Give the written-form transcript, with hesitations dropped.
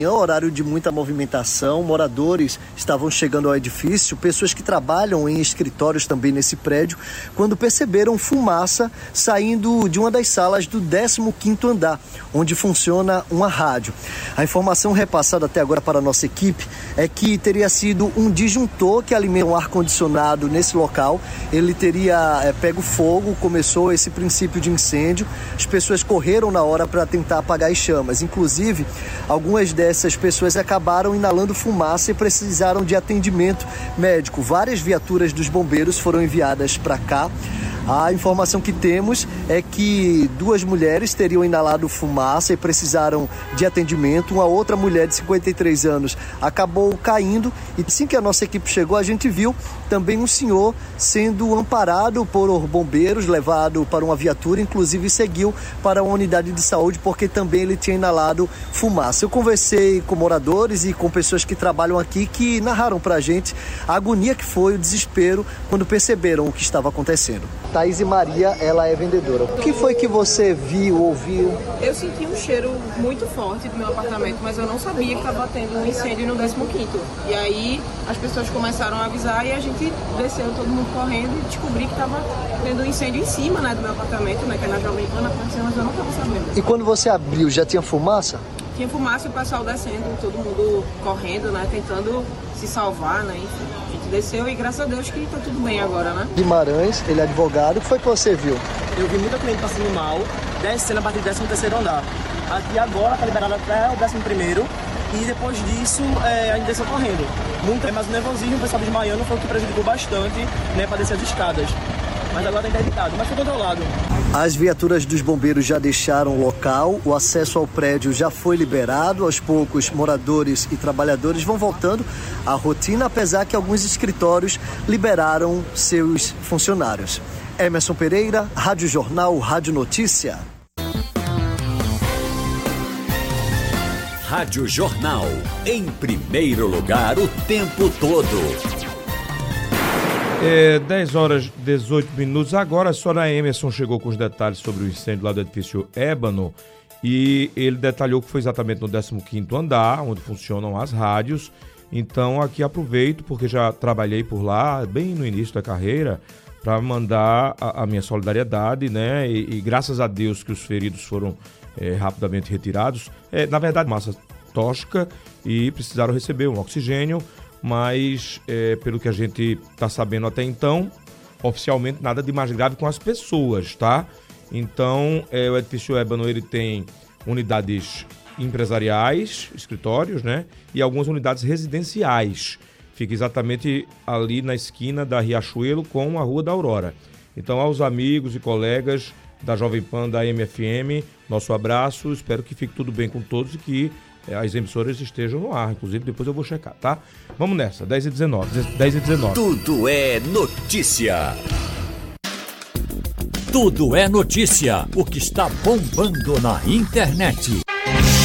Horário de muita movimentação, moradores estavam chegando ao edifício, pessoas que trabalham em escritórios também nesse prédio, quando perceberam fumaça saindo de uma das salas do 15º andar, onde funciona uma rádio. A informação repassada até agora para a nossa equipe é que teria sido um disjuntor que alimenta um ar-condicionado nesse local. Ele teria pego fogo, começou esse princípio de incêndio. As pessoas correram na hora para tentar apagar as chamas. Inclusive, algumas dessas pessoas acabaram inalando fumaça e precisaram de atendimento médico. Várias viaturas dos bombeiros foram enviadas para cá. A informação que temos é que 2 mulheres teriam inalado fumaça e precisaram de atendimento. Uma outra mulher de 53 anos acabou caindo e assim que a nossa equipe chegou, a gente viu também um senhor sendo amparado por bombeiros, levado para uma viatura, inclusive seguiu para uma unidade de saúde porque também ele tinha inalado fumaça. Eu conversei com moradores e com pessoas que trabalham aqui que narraram para a gente a agonia que foi, o desespero quando perceberam o que estava acontecendo. Thaís e Maria, ela é vendedora. O que foi que você viu, ouviu? Eu senti um cheiro muito forte do meu apartamento, mas eu não sabia que estava tendo um incêndio no 15º. E aí as pessoas começaram a avisar e a gente desceu todo mundo correndo e descobri que estava tendo um incêndio em cima, do meu apartamento, que é na Jovem Pan, mas eu não estava sabendo. E quando você abriu, já tinha fumaça? Tinha fumaça e o pessoal descendo, todo mundo correndo, tentando se salvar, enfim. A gente desceu e graças a Deus que tá tudo bem agora, Guimarães, ele é advogado. O que foi que você viu? Eu vi muita cliente passando mal, descendo a partir do 13º andar. Aqui agora tá liberado até o 11º e depois disso a gente desceu correndo. Mas o nervosismo, o pessoal desmaiando foi o que prejudicou bastante, para descer as escadas. Mas agora está interditado, mas foi controlado. As viaturas dos bombeiros já deixaram o local, o acesso ao prédio já foi liberado. Aos poucos, moradores e trabalhadores vão voltando à rotina, apesar que alguns escritórios liberaram seus funcionários. Emerson Pereira, Rádio Jornal, Rádio Notícia. Rádio Jornal, em primeiro lugar o tempo todo. 10h18. Agora a senhora Emerson chegou com os detalhes sobre o incêndio lá do edifício Ébano e ele detalhou que foi exatamente no 15º andar, onde funcionam as rádios. Então aqui aproveito, porque já trabalhei por lá, bem no início da carreira, para mandar a minha solidariedade, e graças a Deus que os feridos foram rapidamente retirados. Na verdade, massa tóxica e precisaram receber um oxigênio. Mas, pelo que a gente está sabendo até então, oficialmente nada de mais grave com as pessoas, tá? Então, o edifício Ébano, ele tem unidades empresariais, escritórios, e algumas unidades residenciais. Fica exatamente ali na esquina da Riachuelo com a Rua da Aurora. Então, aos amigos e colegas da Jovem Pan, da MFM, nosso abraço, espero que fique tudo bem com todos e que as emissoras estejam no ar, inclusive depois eu vou checar, tá? Vamos nessa, 10h19. Tudo é notícia. Tudo é notícia, o que está bombando na internet.